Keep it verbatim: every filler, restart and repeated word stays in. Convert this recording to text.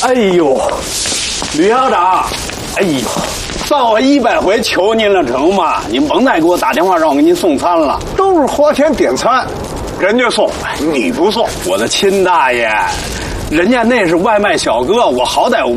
哎呦，吕校长，哎呦，算我一百回求您了，成吗？您甭再给我打电话让我给您送餐了。 都是花钱点餐，人家送，你不送， 我的亲大爷，人家那是外卖小哥，我好歹